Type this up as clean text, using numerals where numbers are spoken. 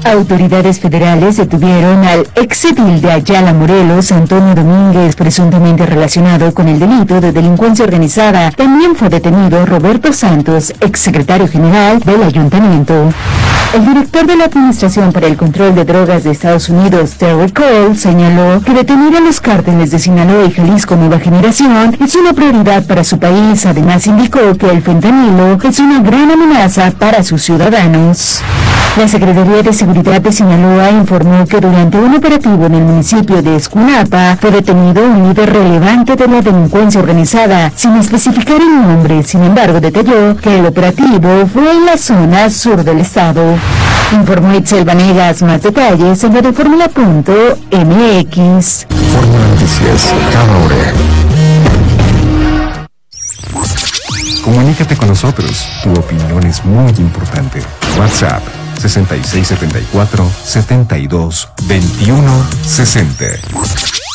Autoridades federales detuvieron al exedil de Ayala, Morelos, Antonio Domínguez, presuntamente relacionado con el delito de delincuencia organizada. También fue detenido Roberto Santos, exsecretario general del ayuntamiento. El director de la Administración para el Control de Drogas de Estados Unidos, Terry Cole, señaló que detener a los cárteles de Sinaloa y Jalisco Nueva Generación es una prioridad para su país. Además, indicó que el fentanilo es una gran amenaza para sus ciudadanos. La Secretaría de Seguridad de Sinaloa informó que durante un operativo en el municipio de Escunapa fue detenido un líder relevante de la delincuencia organizada, sin especificar el nombre. Sin embargo, detalló que el operativo fue en la zona sur del estado. Informó Itzel Vanegas. Más detalles en Reformula.mx. Fórmula Noticias, cada hora. Comunícate con nosotros. Tu opinión es muy importante. WhatsApp 6674-722160.